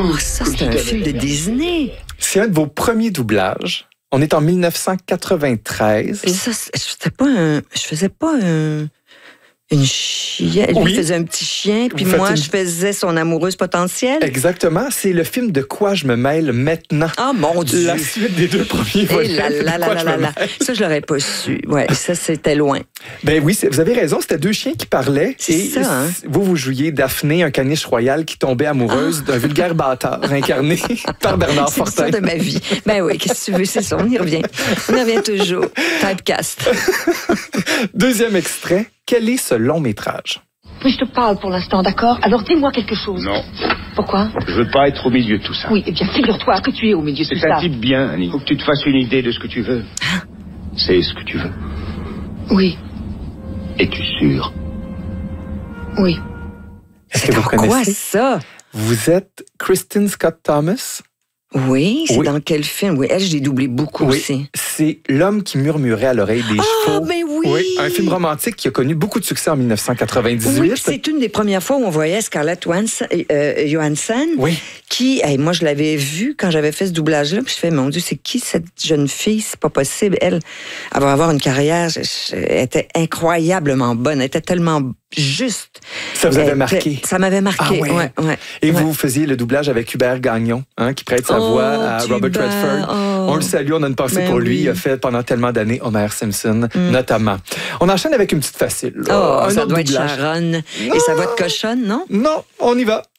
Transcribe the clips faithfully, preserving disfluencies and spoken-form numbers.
Oh, ça, c'est un film de Disney. C'est un de vos premiers doublages. On est en mille neuf cent quatre-vingt-treize. Et ça, je faisais pas un... Je faisais pas un... Une chienne. Oui. Lui faisait un petit chien, puis Vous moi, faites une... je faisais son amoureuse potentielle. Exactement. C'est le film De quoi je me mêle maintenant. Ah, mon Dieu! La suite des deux premiers volets. Et là, là, là, là, là, là. Ça, je l'aurais pas su. Ouais, ça, c'était loin. Ben oui, vous avez raison. C'était deux chiens qui parlaient. C'est et ça, hein? Vous, vous jouiez Daphné, un caniche royal qui tombait amoureuse ah. d'un vulgaire bâtard incarné par Bernard c'est Fortin. C'est l'histoire de ma vie. Ben oui, qu'est-ce que tu veux? C'est ça, on y revient. On y revient toujours. Typecast. Deuxième extrait. Quel est ce long métrage? Oui, je te parle pour l'instant, d'accord? Alors dis-moi quelque chose. Non. Pourquoi? Je veux pas être au milieu de tout ça. Oui, eh bien, figure-toi que tu es au milieu de tout ça. C'est un type bien, Annie. Faut que tu te fasses une idée de ce que tu veux. Hein? C'est ce que tu veux. Oui. Es-tu sûr? Oui. Est-ce que vous quoi connaissez? ça? Vous êtes Kristen Scott Thomas? Oui, c'est oui. Dans quel film? Oui, elle, je l'ai doublé beaucoup oui. aussi. C'est L'homme qui murmurait à l'oreille des ah, chevaux. mais oui! Oui, un film romantique qui a connu beaucoup de succès en mille neuf cent quatre-vingt-dix-huit. Oui, c'est une des premières fois où on voyait Scarlett euh, Johansson, oui. qui, hey, moi, je l'avais vue quand j'avais fait ce doublage-là, puis je fais, mon Dieu, c'est qui cette jeune fille? C'est pas possible. Elle, elle va avoir une carrière, je, je, elle était incroyablement bonne, elle était tellement juste. Ça vous avait elle, marqué? Ça m'avait marqué, ah, ouais. Ouais, ouais, Et ouais. vous faisiez le doublage avec Hubert Gagnon, hein, qui prête sa oh, voix à Robert Hubert, Redford. Oh. On le salue, on a une pensée ben pour lui. oui. Il a fait pendant tellement d'années Homer Simpson, mm. notamment. On enchaîne avec une petite facile. Là. Oh, un ça autre doit doublage. être Sharon. Non. Et sa voix de cochonne, non? Non, on y va.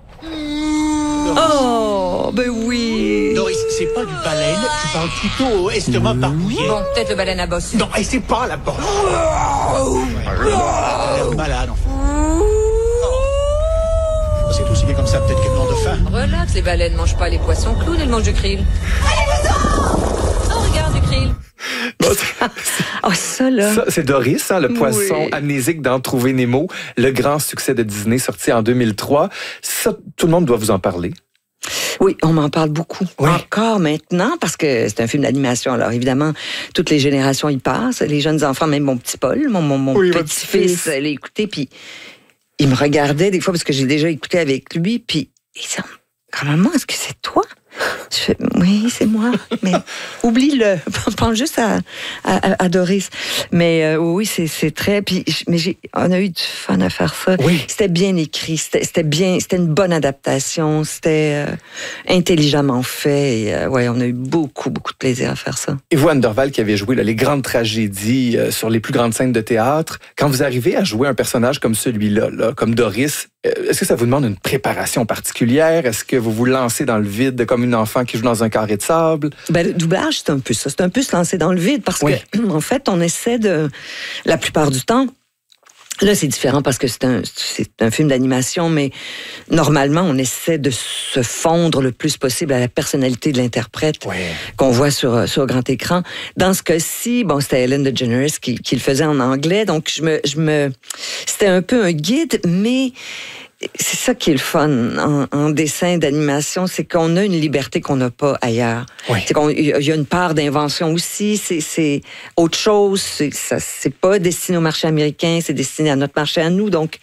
Oh, ben oui. Doris, c'est pas du baleine, tu parles plutôt estomac barbouillé. Bon, peut-être le baleine à bosse. Non, et c'est pas la bosse. Oh, oh, malade, enfin. Oh. C'est aussi bien comme ça, peut-être qu'elle meurt de faim. Relax, les baleines mangent pas les poissons clowns, elles mangent du krill. Allez-vous-en! Oh, regarde, du krill. Bon, oh, ça, là. Ça, c'est Doris, hein, le poisson oui. amnésique d'en trouver Nemo, le grand succès de Disney sorti en deux mille trois. Ça, tout le monde doit vous en parler. Oui, on m'en parle beaucoup. Oui. Encore maintenant, parce que c'est un film d'animation. Alors, évidemment, toutes les générations y passent. Les jeunes enfants, même mon petit Paul, mon, mon, mon oui, petit-fils, l'a écouté, puis il me regardait des fois, parce que j'ai déjà écouté avec lui, puis il disait, grand-maman, est-ce que c'est toi? Je fais, oui, c'est moi, mais oublie-le. Pense juste à, à, à Doris. Mais euh, oui, c'est, c'est très... Puis, mais j'ai, on a eu du fun à faire ça. Oui. C'était bien écrit, c'était, c'était bien, c'était une bonne adaptation, c'était euh, intelligemment fait. Et, euh, ouais, on a eu beaucoup, beaucoup de plaisir à faire ça. Et vous, Anne Dorval, qui avez joué là, les grandes tragédies euh, sur les plus grandes scènes de théâtre, quand vous arrivez à jouer un personnage comme celui-là, là, comme Doris, euh, est-ce que ça vous demande une préparation particulière? Est-ce que vous vous lancez dans le vide comme une enfant qui joue dans un carré de sable? Ben, le doublage, c'est un peu ça. C'est un peu se lancer dans le vide parce oui. que, en fait, on essaie de, la plupart du temps, là, c'est différent parce que c'est un, c'est un film d'animation, mais normalement, on essaie de se fondre le plus possible à la personnalité de l'interprète oui. qu'on voit sur, sur grand écran. Dans ce cas-ci, bon, c'était Ellen DeGeneres qui, qui le faisait en anglais, donc je me, je me, c'était un peu un guide, mais c'est ça qui est le fun en, en dessin d'animation, c'est qu'on a une liberté qu'on n'a pas ailleurs. Oui. C'est qu'on, il y a une part d'invention aussi, c'est, c'est autre chose, c'est, ça, c'est pas destiné au marché américain, c'est destiné à notre marché à nous, donc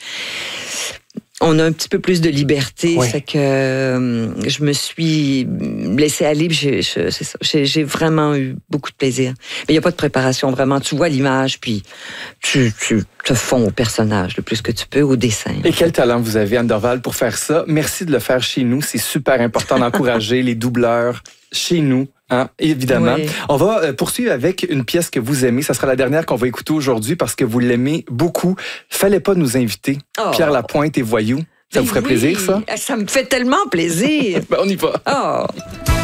on a un petit peu plus de liberté, oui. fait que euh, je me suis laissée aller, j'ai, je, c'est ça, j'ai, j'ai vraiment eu beaucoup de plaisir. Mais il n'y a pas de préparation, vraiment. Tu vois l'image, puis tu, tu te fonds au personnage le plus que tu peux, au dessin. Et quel talent vous avez, Anne Dorval, pour faire ça. Merci de le faire chez nous. C'est super important d'encourager les doubleurs chez nous. Hein, évidemment. Oui. On va poursuivre avec une pièce que vous aimez. Ça sera la dernière qu'on va écouter aujourd'hui parce que vous l'aimez beaucoup. Fallait pas nous inviter. Oh. Pierre Lapointe et Voyou. Ça Mais vous ferait oui. plaisir, ça? Ça me fait tellement plaisir. Ben, on y va. Oh.